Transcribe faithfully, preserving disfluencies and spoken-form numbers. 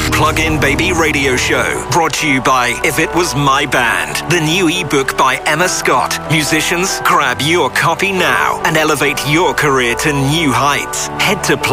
Plug-in Baby Radio Show, brought to you by If It Was My Band, the new ebook by Emma Scott. Musicians, grab your copy now and elevate your career to new heights. Head to